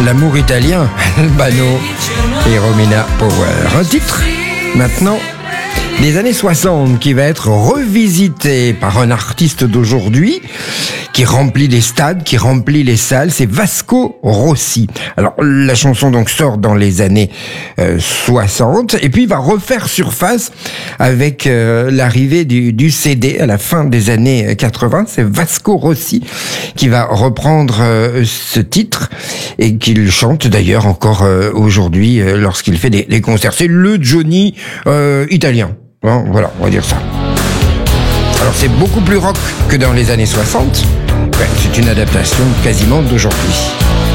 L'amour italien, Albano et Romina Power. Un titre, maintenant, des années 60, qui va être revisité par un artiste d'aujourd'hui, qui remplit les stades, qui remplit les salles, c'est Vasco Rossi. Alors, la chanson donc sort dans les années 60, et puis il va refaire surface avec l'arrivée du CD à la fin des années 80. C'est Vasco Rossi qui va reprendre ce titre, et qu'il chante d'ailleurs encore aujourd'hui lorsqu'il fait des concerts. C'est le Johnny italien. Bon, voilà, on va dire ça. Alors c'est beaucoup plus rock que dans les années 60. Ouais, c'est une adaptation quasiment d'aujourd'hui.